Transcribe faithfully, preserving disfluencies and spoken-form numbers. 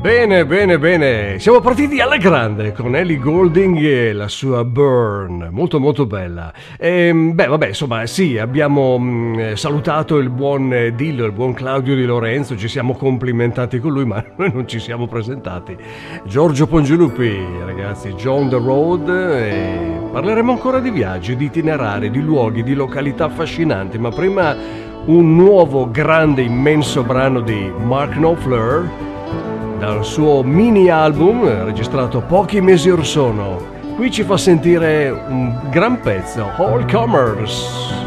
Bene, bene, bene. Siamo partiti alla grande con Ellie Goulding e la sua Burn, molto molto bella. E, beh, vabbè, insomma, sì, abbiamo mh, salutato il buon Dillo, il buon Claudio Di Lorenzo, ci siamo complimentati con lui, ma noi non ci siamo presentati. Giorgio Pongilupi, ragazzi, John the Road, e parleremo ancora di viaggi, di itinerari, di luoghi, di località affascinanti, ma prima un nuovo, grande, immenso brano di Mark Knopfler, dal suo mini album registrato pochi mesi or sono. Qui ci fa sentire un gran pezzo, All Comers.